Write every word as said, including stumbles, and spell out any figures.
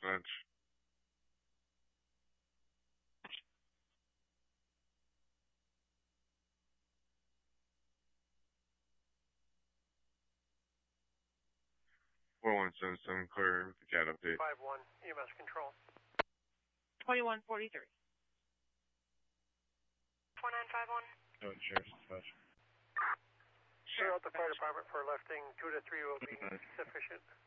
dispatch. four one seven seven, clear with the cat update. five one, E M S control. twenty-one forty-three. four nine five one. Oh, sheriff's dispatch. Clear out the fire department for lifting two to three will be sufficient.